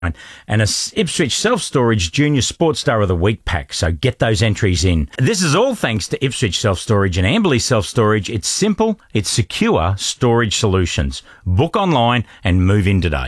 and a Ipswich Self-Storage Junior Sports Star of the Week pack, so get those entries in. This is all thanks to Ipswich Self-Storage and Amberley Self-Storage. It's simple, it's secure storage solutions. Book online and move in today.